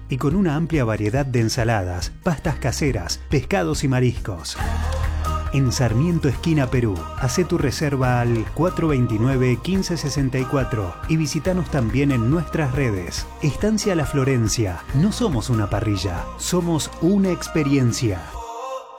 y con una amplia variedad de ensaladas, pastas caseras, pescados y mariscos. En Sarmiento, esquina Perú. Hacé tu reserva al 429-1564 y visítanos también en nuestras redes. Estancia La Florencia. No somos una parrilla, somos una experiencia.